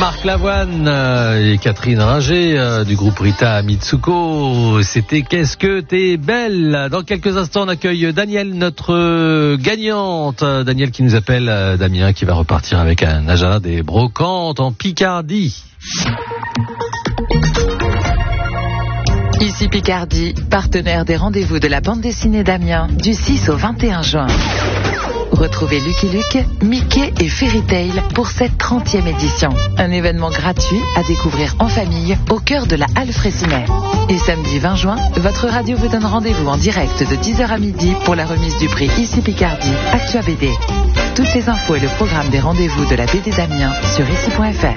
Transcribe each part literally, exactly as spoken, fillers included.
Marc Lavoine euh, et Catherine Ringer euh, du groupe Rita Mitsuko. C'était Qu'est-ce que t'es belle. Dans quelques instants, on accueille Daniel, notre euh, gagnante. Daniel qui nous appelle, euh, Damien qui va repartir avec un agenda des brocantes en Picardie. Ici Picardie, partenaire des rendez-vous de la bande dessinée d'Amiens du six au vingt et un juin. Retrouvez Lucky Luke, Mickey et Fairy Tail pour cette trentième édition. Un événement gratuit à découvrir en famille au cœur de la Halle Fraissinet. Et samedi vingt juin, votre radio vous donne rendez-vous en direct de dix heures à midi pour la remise du prix Ici Picardie, Actua B D. Toutes les infos et le programme des rendez-vous de la B D d'Amiens sur ici point f r.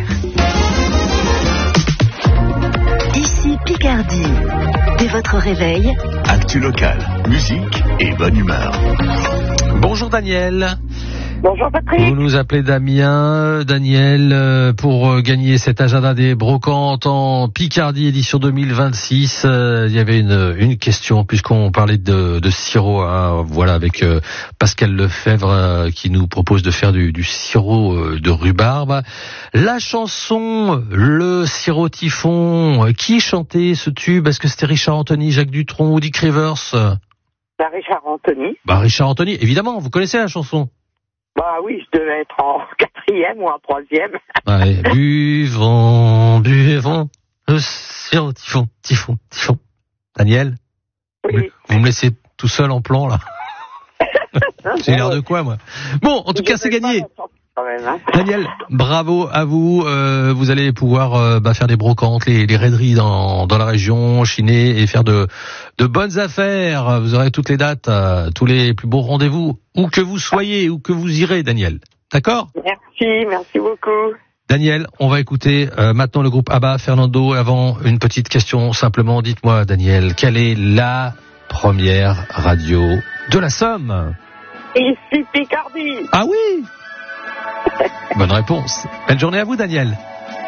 Ici Picardie. Dès votre réveil, actu local, musique et bonne humeur. Bonjour Daniel. Bonjour Patrick. Vous nous appelez Damien, Daniel, euh, pour euh, gagner cet agenda des brocantes en Picardie édition deux mille vingt-six. Euh, il y avait une, une question puisqu'on parlait de, de sirop, hein, voilà, avec euh, Pascal Lefebvre euh, qui nous propose de faire du, du sirop euh, de rhubarbe. La chanson Le sirop typhon, euh, qui chantait ce tube? Est-ce que c'était Richard Anthony, Jacques Dutronc ou Dick Rivers? Bah, Richard Anthony. Bah Richard Anthony, évidemment, vous connaissez la chanson. Bah oui, je devais être en quatrième ou en troisième. Ouais, buvons, buvons, le sirop typhon, typhon, typhon. Daniel, Oui. vous me laissez tout seul en plan là. J'ai l'air de quoi moi? Bon, en tout cas c'est gagné. Quand même, hein. Daniel, bravo à vous. Euh, vous allez pouvoir euh, bah, faire des brocantes, les, les raideries dans, dans la région, chiner et faire de, de bonnes affaires. Vous aurez toutes les dates, euh, tous les plus beaux rendez-vous, où que vous soyez, où que vous irez, Daniel. D'accord? Merci, merci beaucoup. Daniel, on va écouter euh, maintenant le groupe ABBA, Fernando. Avant, une petite question simplement. Dites-moi, Daniel, quelle est la première radio de la Somme? Ici Picardie. Ah oui. Bonne réponse. Belle journée à vous, Daniel.